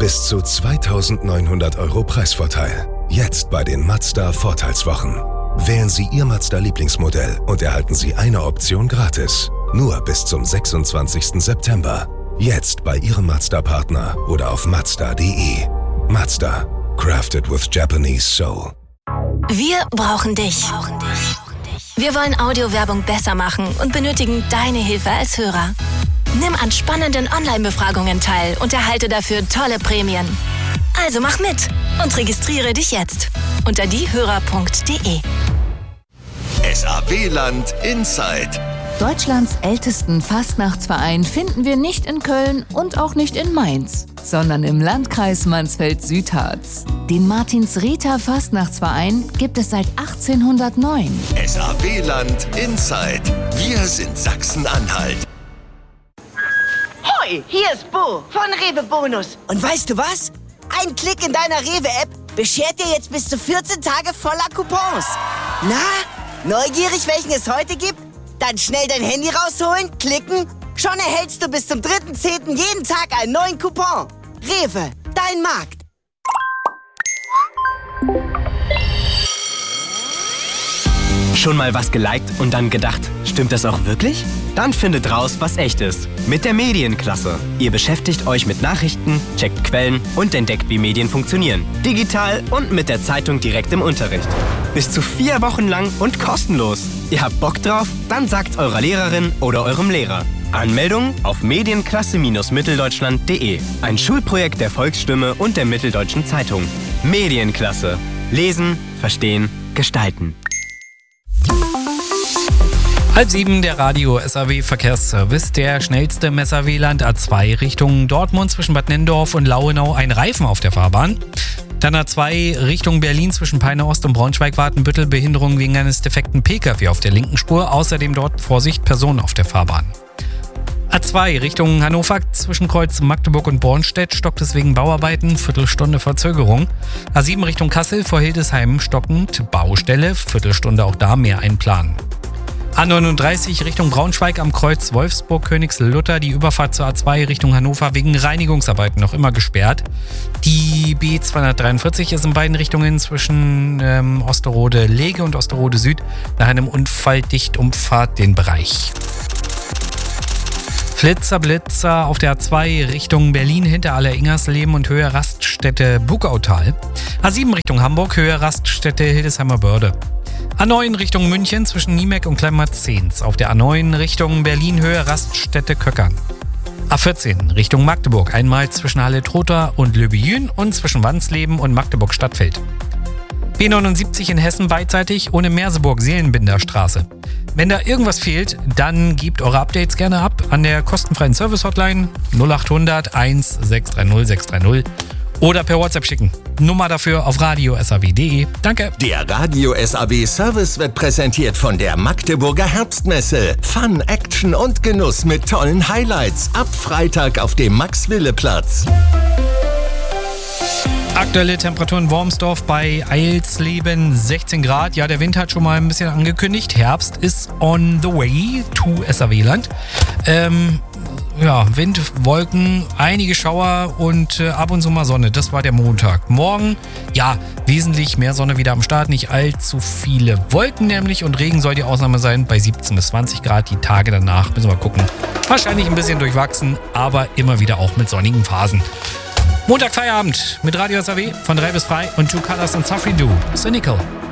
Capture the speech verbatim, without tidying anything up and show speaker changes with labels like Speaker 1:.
Speaker 1: Bis zu zweitausendneunhundert Euro Preisvorteil. Jetzt bei den Mazda Vorteilswochen. Wählen Sie Ihr Mazda-Lieblingsmodell und erhalten Sie eine Option gratis. Nur bis zum sechsundzwanzigsten September. Jetzt bei Ihrem Mazda-Partner oder auf mazda punkt de. Mazda. Crafted with Japanese Soul.
Speaker 2: Wir brauchen dich. Wir wollen Audiowerbung besser machen und benötigen deine Hilfe als Hörer. Nimm an spannenden Online-Befragungen teil und erhalte dafür tolle Prämien. Also mach mit und registriere dich jetzt unter diehörer punkt de.
Speaker 3: S A W-Land Inside.
Speaker 4: Deutschlands ältesten Fastnachtsverein finden wir nicht in Köln und auch nicht in Mainz, sondern im Landkreis Mansfeld-Südharz. Den Martins-Rita Fastnachtsverein gibt es seit achtzehnhundertneun.
Speaker 3: S A W-Land Inside. Wir sind Sachsen-Anhalt.
Speaker 5: Hoi, hier ist Bo von Rewe Bonus. Und weißt du was? Ein Klick in deiner Rewe-App beschert dir jetzt bis zu vierzehn Tage voller Coupons. Na, neugierig, welchen es heute gibt? Dann schnell dein Handy rausholen, klicken. Schon erhältst du bis zum dritten zehnten jeden Tag einen neuen Coupon. Rewe, dein Markt.
Speaker 6: Schon mal was geliked und dann gedacht, stimmt das auch wirklich? Dann findet raus, was echt ist. Mit der Medienklasse. Ihr beschäftigt euch mit Nachrichten, checkt Quellen und entdeckt, wie Medien funktionieren. Digital und mit der Zeitung direkt im Unterricht. Bis zu vier Wochen lang und kostenlos. Ihr habt Bock drauf? Dann sagt's eurer Lehrerin oder eurem Lehrer. Anmeldung auf medienklasse Bindestrich mitteldeutschland punkt de. Ein Schulprojekt der Volksstimme und der Mitteldeutschen Zeitung. Medienklasse. Lesen, verstehen, gestalten.
Speaker 7: Halb sieben, der Radio S A W Verkehrsservice. Der schnellste im S A W-Land A zwei Richtung Dortmund zwischen Bad Nennendorf und Lauenau ein Reifen auf der Fahrbahn. Dann A zwei Richtung Berlin zwischen Peine Ost und Braunschweig-Wartenbüttel, Behinderung wegen eines defekten Pkw auf der linken Spur. Außerdem dort Vorsicht, Personen auf der Fahrbahn. A zwei Richtung Hannover zwischen Kreuz Magdeburg und Bornstedt stockt es wegen Bauarbeiten, Viertelstunde Verzögerung. A sieben Richtung Kassel vor Hildesheim stockend, Baustelle, Viertelstunde auch da mehr einplanen. A neununddreißig Richtung Braunschweig am Kreuz Wolfsburg-Königslutter, die Überfahrt zur A zwei Richtung Hannover wegen Reinigungsarbeiten noch immer gesperrt. Die B zweihundertdreiundvierzig ist in beiden Richtungen zwischen ähm, Osterode-Lege und Osterode-Süd nach einem Unfall dicht umfahrt den Bereich. Flitzer, Blitzer auf der A zwei Richtung Berlin hinter Aller-Ingersleben und Höhe Raststätte Bugautal. A sieben Richtung Hamburg, Höhe Raststätte Hildesheimer Börde. A neun Richtung München zwischen Niemeck und Kleinmarzens. Auf der A neun Richtung Berlin, Höhe Raststätte Köckern. A vierzehn Richtung Magdeburg, einmal zwischen Halle-Trotha und Löbejün und zwischen Wansleben und Magdeburg-Stadtfeld. B neunundsiebzig in Hessen beidseitig ohne Merseburg-Seelenbinderstraße. Wenn da irgendwas fehlt, dann gebt eure Updates gerne ab an der kostenfreien Service-Hotline null achthundert eins sechs drei null sechs drei null oder per WhatsApp schicken. Nummer dafür auf radio punkt s a w punkt de. Danke.
Speaker 3: Der Radio S A W Service wird präsentiert von der Magdeburger Herbstmesse. Fun, Action und Genuss mit tollen Highlights. Ab Freitag auf dem Max-Wille-Platz.
Speaker 7: Aktuelle Temperaturen in Wormsdorf bei Eilsleben sechzehn Grad. Ja, der Wind hat schon mal ein bisschen angekündigt. Herbst ist on the way to S A W-Land. Ähm, ja, Wind, Wolken, einige Schauer und äh, ab und zu mal Sonne. Das war der Montag. Morgen, ja, wesentlich mehr Sonne wieder am Start. Nicht allzu viele Wolken nämlich und Regen soll die Ausnahme sein bei siebzehn bis zwanzig Grad. Die Tage danach müssen wir gucken. Wahrscheinlich ein bisschen durchwachsen, aber immer wieder auch mit sonnigen Phasen. Montag Feierabend mit Radio S A W von drei bis drei und Two Colors und Safri Du. Cynical.